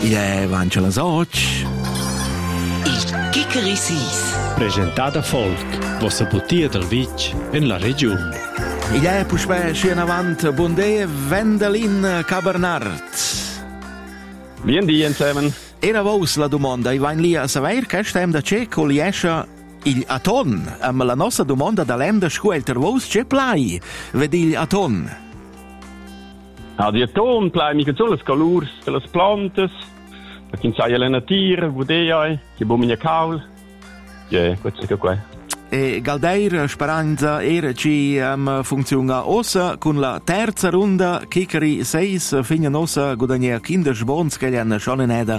è Vangela Soc. Il Chickerissis. Presentata Folk, vostra bottiglia del Vic in la regione. Il è puspè scena avant Bondè Wendelin Cabernart. Bien die insieme. Era vos la domanda, i vain lì a saver che stem da c'è con liescia il aton. La nostra domanda da lem da scuelter vos c'è plai, vedi il aton. Die aton plai mica solo le colors delle plantes, perché sai le nature, budei, che bomina caul. Ja, questo è qua. E Galdeir Speranza era ci funziona ossa con la terza ronda Chickeri 6 fino ossa guadagna Kindersbons che gli hanno schon in eda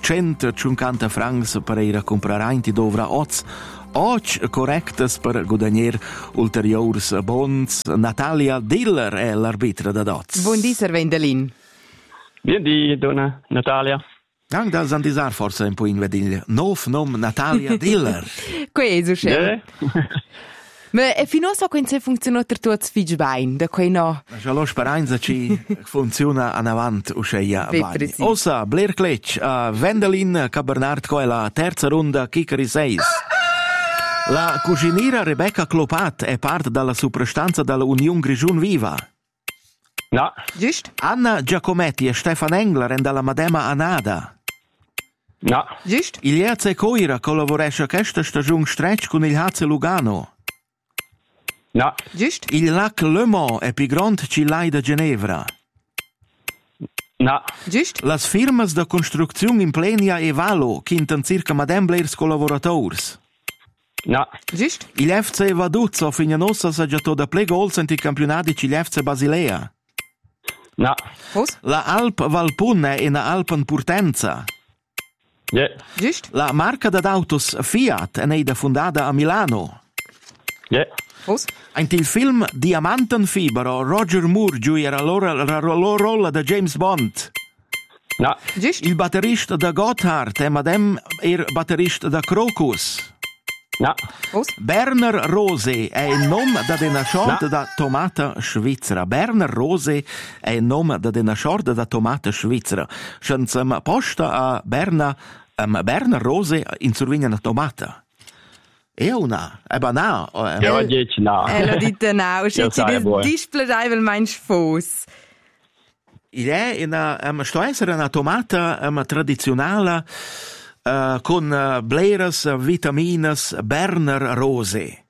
150 francs per ir a comprare inti dovra oz och correctes per guadagnare ulteriors bons. Natalia Diller è l'arbitra da oz. Buondì, Wendelin. Bien die, donna Natalia. Anche da Zandisar forse un po' in vedil. Nov nom Natalia Diller. Questo c'è. Ma fino a so che funziona per tutti figli bene, da qui no. Già lo speranza ci funziona an avant usceia avanti. Ossa Blair Kletsch a Wendelin Cabernart co è la terza ronda Chickeri 6. La cuciniera Rebecca Clopat è parte dalla soprastanza della Union Grigiun Viva. No. Giusto? Anna Giacometti e Stefan Engler e dalla Madema Anada. No. Giusto? Il Jeze Coira collaboresce questa stagione stretch con il Haze Lugano. No. Giusto? Il Lac Le Mans è più grande Cilai da Ginevra. No. Giusto? Las firmas de construzione in Plenia e Valo kinten circa mademblers collaborators. No. Giusto? Il FC Vaduzzo finanossa sa già da play goals in campionati ci FC Basilea. No. Cosa? La Alp Valpunne e la Alpen Purtenza. Ja. Giusto? La marca d'autos Fiat è fondata a Milano. Ja. Cosa? Anche il film Diamantenfibero Roger Moore gioia la rolla da James Bond. No. Giusto? Il batterista da Gotthard e madem batterista da Crocus. No. Cosa? Berner Rose è il nome da una sorta da tomata svizzera. Berner Rose è il nome da una sorta da tomata svizzera. Senza posta a Berner Rose in survigna una tomata. E una, è banale. Ja, dieci no. Lo dite no, se ci sai, displegare il mein Fuß. Il è sto essere una tomata tradizionale con bleras, vitaminas, Berner Rose.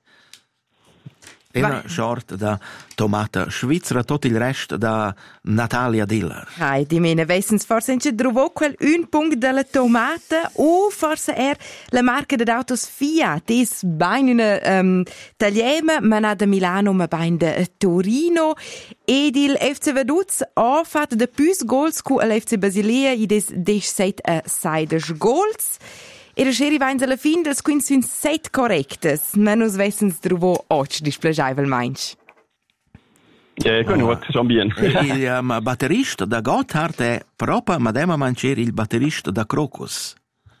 E una sorta da tomata svizzera, tutto il resto da Natalia Diller. Hai, di mene wessens forse in trovo quel un punto della tomata o forse la marca de autos Fiat is bain una tagliema ma na da Milano ma bain da Torino ed il FC Vaduz ha fatto da più goals cu l'FC Basilea i des seit a seides goals. E la serie va alla fine del quindi sono 7 correctes, ma non wessens trovo oggi displeggiavel mainz. Ja, gut, schon bien. Il batterista da Gotthard è proprio Madema Mancieri, il batterista da Crocus.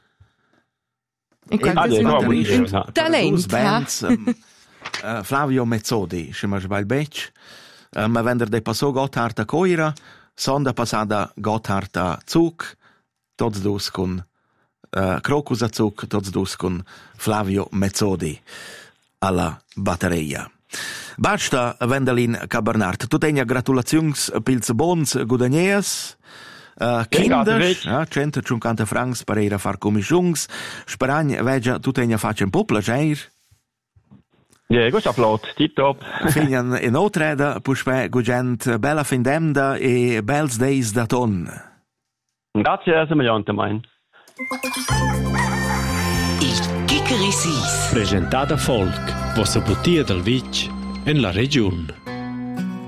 E quanto sono un talento, bands, Flavio Mezzodi, se mi sbaglio bec, ma vender de passò Gotthard a Coira, sonda passata Gotthard a Zug, tots dus con Crocus a Zug, tots dus con Flavio Mezzodi alla batteria. Basta Wendelin Cabernart. Tu tegna gratulazions pils bons guadagnies. Kinders, 150 francs per ir a far commissions. Speragn vegia tu tegna faccia un po' placer. Ja, gut applaud, tip-top. Finian in otreda, puspe gugent bella findemda e bells days da ton. Grazie, semejante mein. Il Chickerissis. Presentata Folk, vostra bottiglia del Vic in la regione.